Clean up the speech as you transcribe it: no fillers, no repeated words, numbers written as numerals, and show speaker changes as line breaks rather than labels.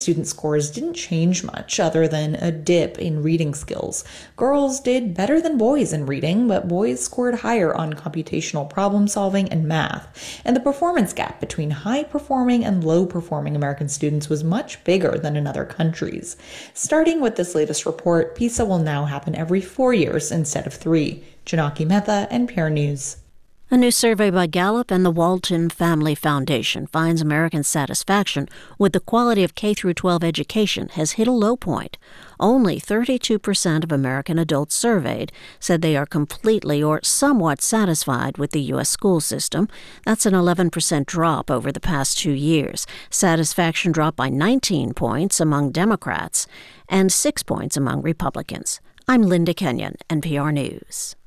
Student scores didn't change much other than a dip in reading skills. Girls did better than boys in reading, but boys scored higher on computational problem solving and math. And the performance gap between high-performing and low-performing American students was much bigger than in other countries. Starting with this latest report, PISA will now happen every 4 years instead of 3. Janaki Mehta, NPR News.
A new survey by Gallup and the Walton Family Foundation finds American satisfaction with the quality of K-12 education has hit a low point. Only 32% of American adults surveyed said they are completely or somewhat satisfied with the U.S. school system. That's an 11% drop over the past 2 years. Satisfaction dropped by 19 points among Democrats and 6 points among Republicans. I'm Linda Kenyon, NPR News.